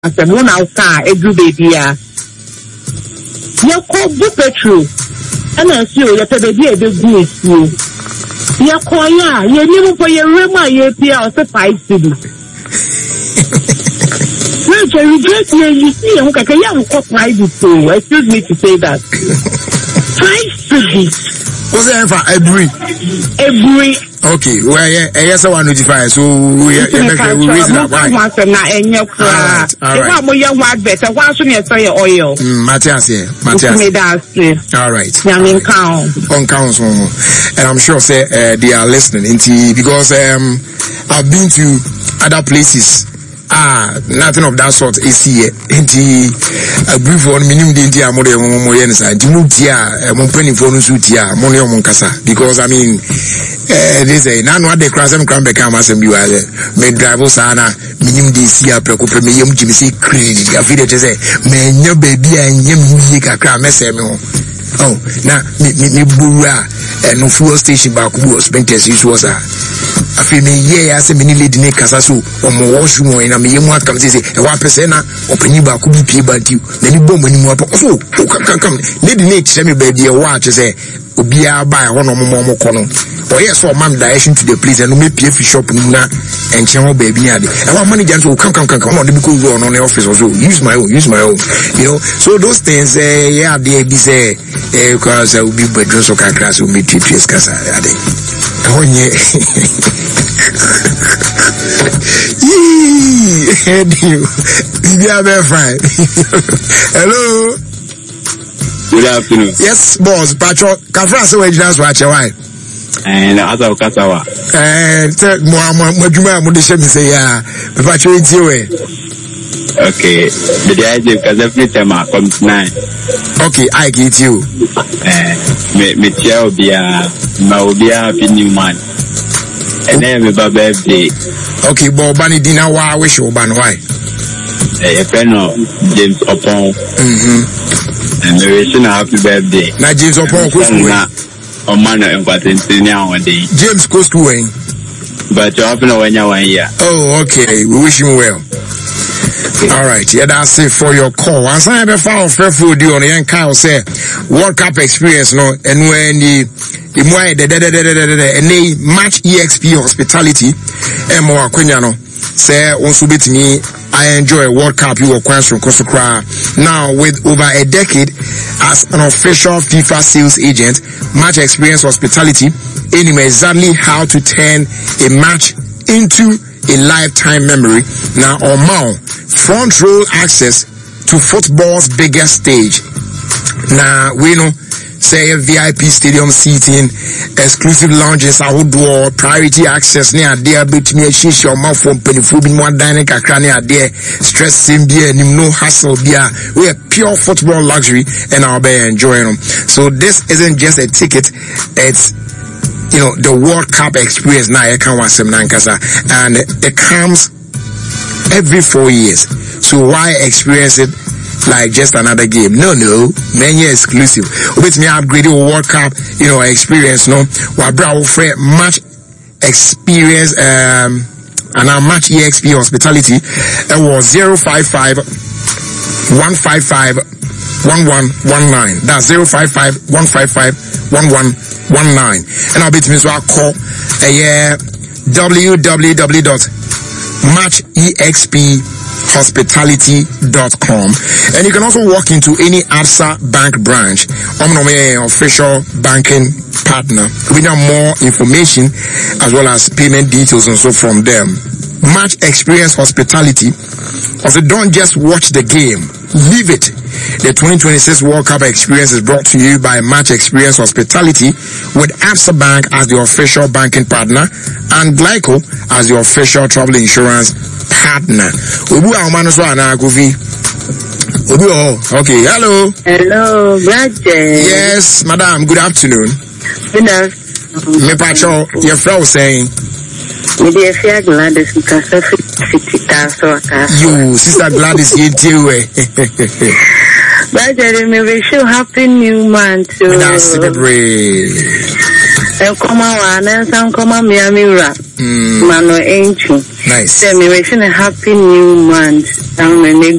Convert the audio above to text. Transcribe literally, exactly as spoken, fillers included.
asem no na uka edu baby a ye ko bu petrol ana si o ye pe baby e be gu esuo ye ko ya ye ni mo po ye rema ye pia o se five cedi no je regret ye you see e ka ya ko private so excuse me to say that five cedi what's that for every every okay well yeah yes I want to notify so we we reason that why na enye kra e wa mo ye wa better wa so ne so ye oil mm Matthias here Matthias all right ya min count on count so and I'm sure say uh, they are listening into because um I've been to other places. Ah, nothing of that sort is here. Inti a brief one minimum the India more more yensa. Dimutia, Montpenny for Nusutia, Monio Moncasa. Because I mean, uh, this a nan what they cross them come back as a you are may drive sana, minimum the sea, preoccupy me, yum Jimmy say crazy. I feel it to say, man, your baby and yum music a cram mesemo. Oh, now me me bura and no fuel station back who was spent as usual. I feel me, yeah, I say many lady ne Casasu or more washroom and I'm a young one comes say, a one percent open you back could be paid by you. Then you bomb when you want to oh, come, come, come. Lady Nate, send me baby a watch, say, Obia buy one or more corner. Or yes, or mom direction to the place and make P F shop and channel baby. And our money just will come, come, come, come on, because we're on the office also. Use my own, use my own. You know, so those things, uh, yeah, they be say, because I will be bedroom so class will meet T P S Casa. Oh, yeah. You are very fine. Hello. Good afternoon. Yes, boss. Patrol. Kafra so we just watch why. And as I kasawa. Eh, tell mo mo djuma mo de she me say ya. Me patrol nti we. Okay. The idea because every time I come tonight. Okay, I get you. Eh, me me tia obia, ma obia happy new man. And then me birthday. Okay, but bani dinner wa wish you ban why? Eh, a friend of James Opon. Mhm. And we wish you a happy birthday. Na James Opon go school. O man en patentin ya one day. James go school when? But you happen when you one year. Oh, okay. We wish him well. All right, yeah, that's it for your call. Once I have a file of food on the young Kyle say World Cup experience, no, and when the the more the and they match E X P hospitality and more Quenyano say also bit me. I enjoy World Cup you were from Kosokra. Now with over a decade as an official FIFA sales agent, match experience hospitality, anyway exactly how to turn a match into a lifetime memory. Now on Mao, front row access to football's biggest stage. Now we know say V I P stadium seating, exclusive lounges, outdoor, priority access near there, bet me a shish your mouth from pennyfood more dining kakra near there, stress sim beer, no hassle beer. We are pure football luxury and I'll be enjoying them. So this isn't just a ticket, it's you know, the World Cup experience now, I can't watch them and it comes every four years. So why experience it like just another game? No, no, many exclusive. With me upgrading World Cup, you know, experience, no, what brought friend match experience, um, and our match E X P hospitality, it was zero five five one five five one one one nine. That's zero five five one five five one one one nine. And I'll be to me so I'll call a uh, w w w dot match e x p hospitality dot com. And you can also walk into any A B S A bank branch. I'm an official banking partner. We need more information as well as payment details and so from them. Match experience hospitality. Also, don't just watch the game, live it. The twenty twenty-six World Cup experience is brought to you by Match Experience Hospitality with A B S A Bank as the official banking partner and Glyco as the official travel insurance partner. Obu Almanuso Anagovi. Obu, okay, hello. Hello, brother. Yes, madam, good afternoon. Good afternoon. Me pacho, your friend was saying. Me dear Sister Gladys, because you, Sister Gladys, you too. Brother, me wish you happy new month. That's the break. Nkoma wa nansa nkoma Miami ra. Mm. Mano enchu. Nice. Say me wishing a happy new month. And me